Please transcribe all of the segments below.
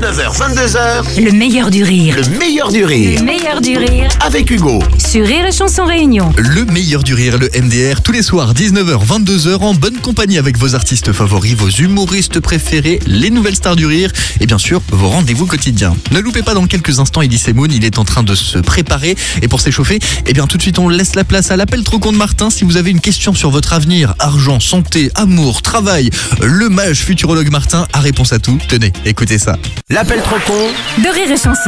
19h, 22h, Le meilleur du rire. le meilleur du rire. Le meilleur du rire. Avec Hugo. Sur Rire et Chanson Réunion. Le meilleur du rire, le MDR, tous les soirs, 19h, 22h, en bonne compagnie avec vos artistes favoris, vos humoristes préférés, les nouvelles stars du rire et bien sûr, vos rendez-vous quotidiens. Ne loupez pas dans quelques instants Elise Moon, il est en train de se préparer et pour s'échauffer, tout de suite on laisse la place à l'appel trop con de Martin. Si vous avez une question sur votre avenir, argent, santé, amour, travail, le mage futurologue Martin a réponse à tout. Tenez, écoutez ça. L'appel trop con De Rire et Chanson.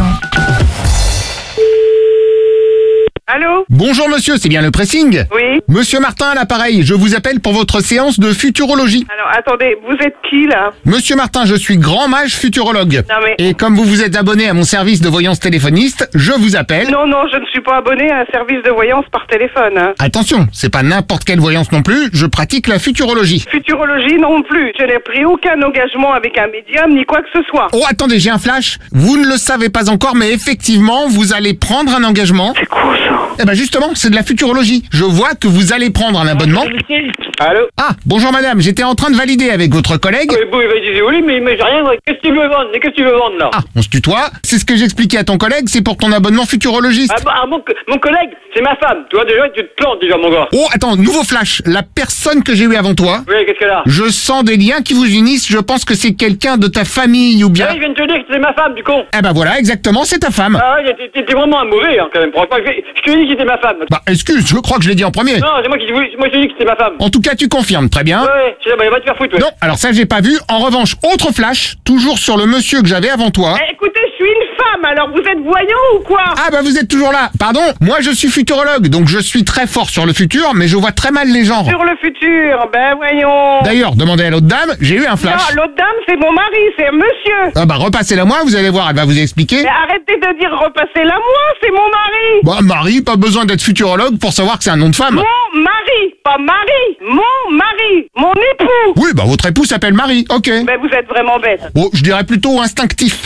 Allô? Bonjour monsieur, c'est bien le pressing? Oui. Monsieur Martin à l'appareil, je vous appelle pour votre séance de futurologie. Alors, attendez, vous êtes qui, là? Monsieur Martin, je suis grand mage futurologue. Non, mais... Et comme vous vous êtes abonné à mon service de voyance téléphoniste, je vous appelle... Non, je ne suis pas abonné à un service de voyance par téléphone. Hein. Attention, c'est pas n'importe quelle voyance non plus, je pratique la futurologie. Futurologie non plus. Je n'ai pris aucun engagement avec un médium ni quoi que ce soit. Oh attendez, j'ai un flash. Vous ne le savez pas encore, mais effectivement, vous allez prendre un engagement. C'est quoi ça? Eh ben justement, c'est de la futurologie. Je vois que vous allez prendre un abonnement. Allô? Ah, bonjour madame, j'étais en train de valider avec votre collègue... Oui, bon, il va dire oui, mais j'ai rien. Qu'est-ce que tu veux vendre? Qu'est-ce que tu veux vendre là? Ah, on se tutoie. C'est ce que j'expliquais à ton collègue, c'est pour ton abonnement futurologiste. Mon collègue, c'est ma femme. Tu vois déjà, tu te plantes déjà, mon gars. Oh, attends, nouveau flash. La personne que j'ai eue avant toi, Oui, qu'est-ce qu'elle a? je sens des liens qui vous unissent. Je pense que c'est quelqu'un de ta famille ou bien... Ah oui, je viens de te dire que c'est ma femme, du con. Eh ben voilà, exactement, c'est ta femme. Ah ouais, t'es vraiment un mauvais, hein, quand même. Franchement, je te dis que c'était ma femme. Bah, excuse, je crois que je l'ai dit en premier. Non, c'est moi qui moi, je te dis que c'était ma femme. En tout cas, tu confirmes, très bien. Ouais, je sais pas, il va te faire foutre, ouais. Non, alors ça, j'ai pas vu. En revanche, autre flash, toujours sur le monsieur que j'avais avant toi. Eh, écoutez, je suis une femme, alors vous êtes voyant ou quoi? Ah bah vous êtes toujours là. Pardon, moi je suis futurologue, donc je suis très fort sur le futur, mais je vois très mal les genres. Sur le futur, ben voyons. D'ailleurs, demandez à l'autre dame, j'ai eu un flash. Non, l'autre dame, c'est mon mari, c'est un monsieur. Ah bah repassez-la moi, vous allez voir, elle va vous expliquer. Mais arrêtez de dire repassez-la moi, c'est mon mari. Bah Marie, pas besoin d'être futurologue pour savoir que c'est un nom de femme. Mon mari, pas Marie, mon mari, mon époux. Oui, bah votre époux s'appelle Marie, ok. Ben vous êtes vraiment bête. Oh, je dirais plutôt instinctif.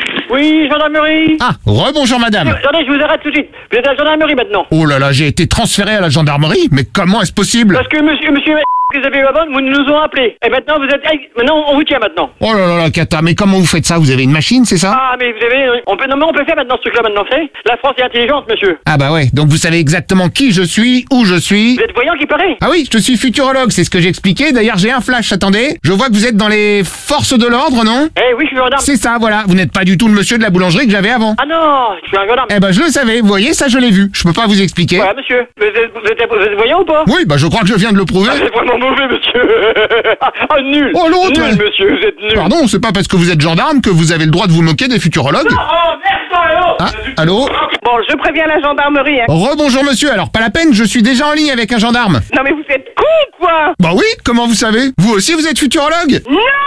Oui, gendarmerie. Ah, rebonjour madame. Attendez, je vous arrête tout de suite. Vous êtes à la gendarmerie maintenant. Oh là là, j'ai été transféré à la gendarmerie, mais comment est-ce possible? Parce que monsieur que vous avez eu avant, vous nous ont appelés. Et maintenant, maintenant, on vous tient maintenant. Oh là là là, Kata, mais comment vous faites ça? Vous avez une machine, c'est ça? Ah, mais vous avez, on peut faire maintenant ce truc-là maintenant, c'est? La France est intelligente, monsieur. Ah bah ouais, donc vous savez exactement qui je suis, où je suis. Vous êtes voyant qui paraît? Ah oui, je suis futurologue, c'est ce que j'expliquais. D'ailleurs, j'ai un flash, attendez. Je vois que vous êtes dans les forces de l'ordre, non? Eh oui, je suis gendarme. C'est ça, voilà. Vous n'êtes pas du tout le monsieur de la boulangerie que j'avais avant. Ah non, je suis un gendarme. Eh ben, je le savais, vous voyez, ça je l'ai vu. Je peux pas vous expliquer. Voilà, monsieur. Vous êtes voyant ou pas? Oui, bah je crois que je viens de le prouver. Vous êtes vraiment mauvais, monsieur. Ah, nul. Oh, l'autre. Nul, monsieur, vous êtes nul. Pardon, c'est pas parce que vous êtes gendarme que vous avez le droit de vous moquer des futurologues. Oh, merde, Ah, allô? Bon, je préviens la gendarmerie. Hein. Rebonjour monsieur, alors pas la peine, je suis déjà en ligne avec un gendarme. Non mais vous êtes con quoi? Bah oui, comment vous savez? Vous aussi vous êtes futurologue? Non!